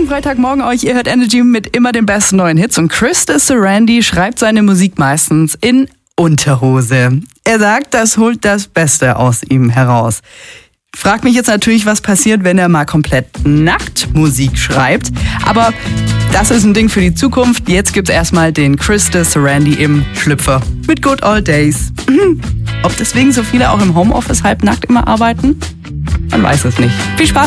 Schönen Freitagmorgen euch. Ihr hört Energy mit immer den besten neuen Hits. Und Krista Sarandie schreibt seine Musik meistens in Unterhose. Er sagt, das holt das Beste aus ihm heraus. Frag mich jetzt natürlich, was passiert, wenn er mal komplett nackt Musik schreibt. Aber das ist ein Ding für die Zukunft. Jetzt gibt's erstmal den Krista Sarandie im Schlüpfer mit Good Old Days. Ob deswegen so viele auch im Homeoffice halbnackt immer arbeiten? Man weiß es nicht. Viel Spaß!